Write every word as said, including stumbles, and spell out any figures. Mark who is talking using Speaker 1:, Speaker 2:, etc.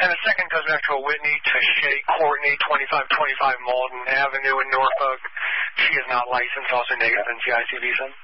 Speaker 1: And the second goes back to a Whitney to Shay Courtney, twenty-five twenty-five Malden Avenue in Norfolk. She is not licensed, also negative N C I C visa.